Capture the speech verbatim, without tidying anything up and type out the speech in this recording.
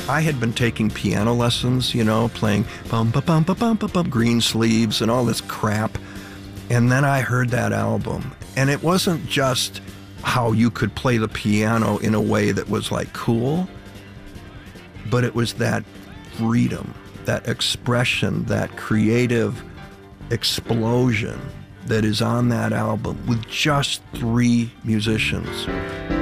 I had been taking piano lessons, you know, playing bum ba bum ba bum ba bum, Green Sleeves and all this crap. And then I heard that album, and it wasn't just how you could play the piano in a way that was like cool, but it was that freedom, that expression, that creative explosion that is on that album with just three musicians.